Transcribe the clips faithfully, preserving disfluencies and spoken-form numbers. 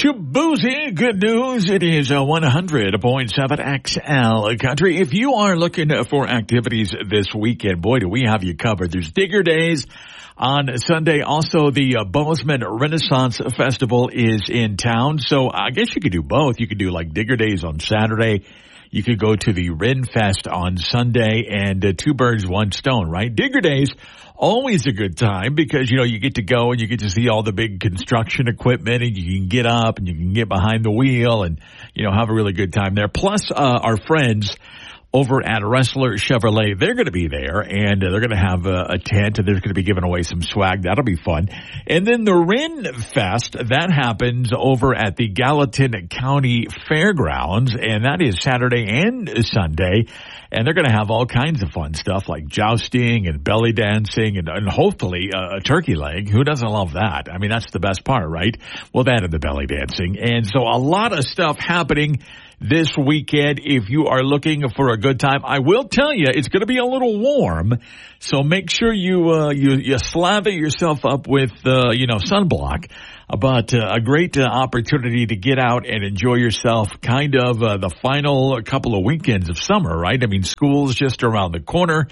Shabuzi, good news. It is a one hundred point seven X L Country. If you are looking for activities this weekend, boy, do we have you covered. There's Digger Days on Sunday. Also, the uh, Bozeman Renaissance Festival is in town. So I guess you could do both. You could do like Digger Days on Saturday. You could go to the Ren Fest on Sunday, and uh, two birds, one stone, right? Digger Days, always a good time because, you know, you get to go and you get to see all the big construction equipment, and you can get up and you can get behind the wheel and, you know, have a really good time there. Plus, uh, our friends over at Wrestler Chevrolet, they're going to be there, and they're going to have a, a tent, and they're going to be giving away some swag. That'll be fun. And then the Ren Fest, that happens over at the Gallatin County Fairgrounds, and that is Saturday and Sunday. And they're going to have all kinds of fun stuff like jousting and belly dancing and, and hopefully uh, a turkey leg. Who doesn't love that? I mean, that's the best part, right? Well, that and the belly dancing. And so a lot of stuff happening this weekend if you are looking for a good time. I will tell you, it's going to be a little warm, so make sure you uh, you, you slather yourself up with, uh, you know, sunblock. But uh, a great uh, opportunity to get out and enjoy yourself, kind of uh, the final couple of weekends of summer, right? I mean, school's just around the corner.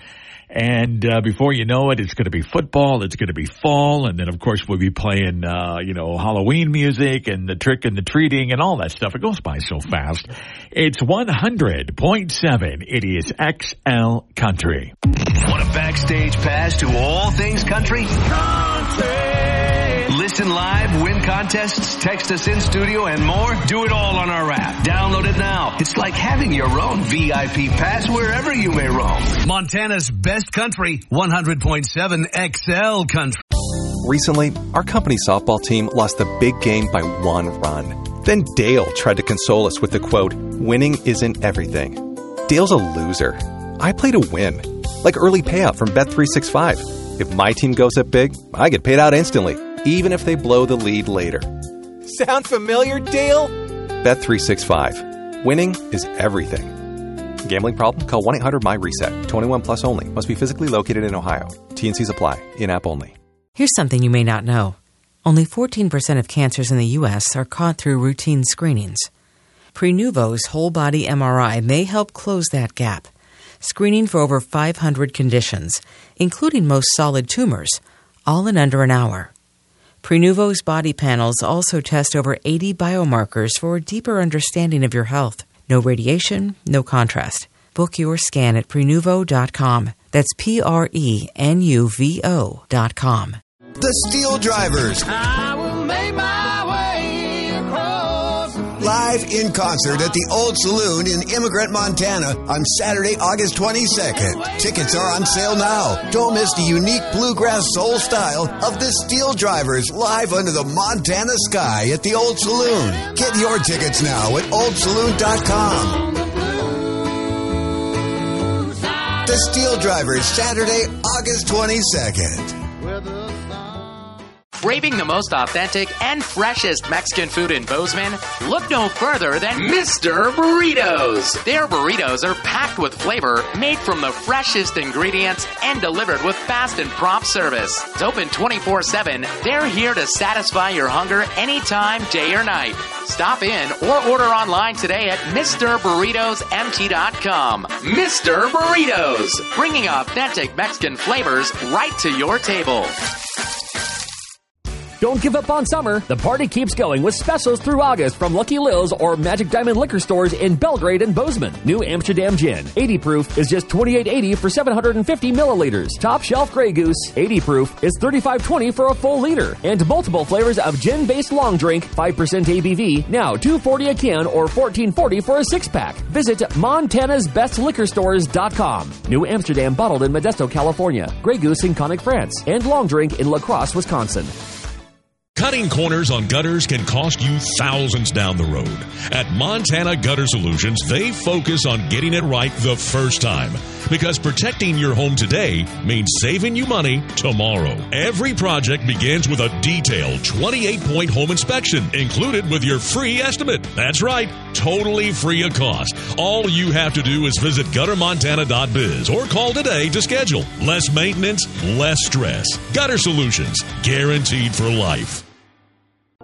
And uh, before you know it, it's going to be football, it's going to be fall, and then, of course, we'll be playing, uh, you know, Halloween music and the trick and the treating and all that stuff. It goes by so fast. It's one hundred point seven. It is X L Country. Want a backstage pass to all things country? Country! Listen live, win contests, text us in studio, and more? Do it all on our app. Download it now. It's like having your own V I P pass wherever you may roam. Montana's best country, one hundred point seven X L Country. Recently, our company softball team lost the big game by one run. Then Dale tried to console us with the quote, "Winning isn't everything." Dale's a loser. I play to win. Like early payout from Bet three sixty-five. If my team goes up big, I get paid out instantly, even if they blow the lead later. Sound familiar, Dale? Bet three sixty-five. Winning is everything. Gambling problem? Call one eight hundred M Y reset. twenty-one plus only. Must be physically located in Ohio. T and Cs apply. In-app only. Here's something you may not know. Only fourteen percent of cancers in the U S are caught through routine screenings. Prenuvo's whole-body M R I may help close that gap. Screening for over five hundred conditions, including most solid tumors, all in under an hour. Prenuvo's body panels also test over eighty biomarkers for a deeper understanding of your health. No radiation, no contrast. Book your scan at Prenuvo dot com. That's P R E N U V O dot com. The Steel Drivers. I will make my way across. Live in concert at the Old Saloon in Immigrant, Montana on Saturday, August twenty-second. Tickets are on sale now. Don't miss the unique bluegrass soul style of the Steel Drivers live under the Montana sky at the Old Saloon. Get your tickets now at old saloon dot com. The Steel Drivers, Saturday, August twenty-second. Craving the most authentic and freshest Mexican food in Bozeman? Look no further than Mister Burritos. Their burritos are packed with flavor, made from the freshest ingredients, and delivered with fast and prompt service. It's open twenty-four seven. They're here to satisfy your hunger anytime, day or night. Stop in or order online today at Mister Burritos M T dot com. Mister Burritos, bringing authentic Mexican flavors right to your table. Don't give up on summer. The party keeps going with specials through August from Lucky Lil's or Magic Diamond liquor stores in Belgrade and Bozeman. New Amsterdam Gin, eighty proof, is just twenty-eight eighty for seven hundred fifty milliliters. Top Shelf Grey Goose, eighty proof, is thirty-five twenty for a full liter. And multiple flavors of gin-based long drink, five percent A B V, now two forty a can or fourteen forty for a six-pack. Visit Montana's Best Liquor Stores dot com. New Amsterdam bottled in Modesto, California. Grey Goose in Conic, France. And long drink in La Crosse, Wisconsin. Cutting corners on gutters can cost you thousands down the road. At Montana Gutter Solutions, they focus on getting it right the first time. Because protecting your home today means saving you money tomorrow. Every project begins with a detailed twenty-eight point home inspection, included with your free estimate. That's right, totally free of cost. All you have to do is visit gutter montana dot biz or call today to schedule. Less maintenance, less stress. Gutter Solutions, guaranteed for life.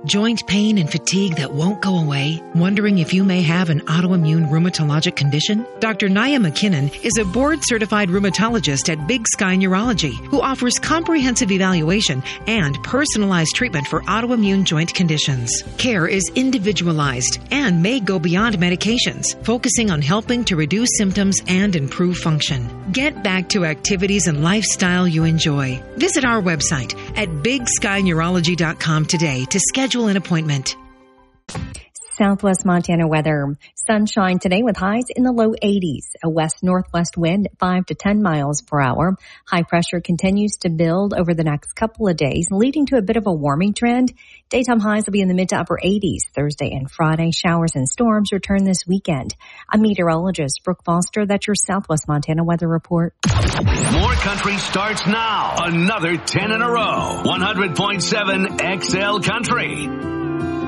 Joint pain and fatigue that won't go away? Wondering if you may have an autoimmune rheumatologic condition? Doctor Naya McKinnon is a board-certified rheumatologist at Big Sky Neurology who offers comprehensive evaluation and personalized treatment for autoimmune joint conditions. Care is individualized and may go beyond medications, focusing on helping to reduce symptoms and improve function. Get back to activities and lifestyle you enjoy. Visit our website at big sky neurology dot com today to schedule an appointment. Southwest Montana weather. Sunshine today with highs in the low eighties. A west-northwest wind at five to ten miles per hour. High pressure continues to build over the next couple of days, leading to a bit of a warming trend. Daytime highs will be in the mid to upper eighties. Thursday and Friday, showers and storms return this weekend. I'm meteorologist Brooke Foster. That's your Southwest Montana weather report. More country starts now. Another ten in a row. one hundred point seven X L Country.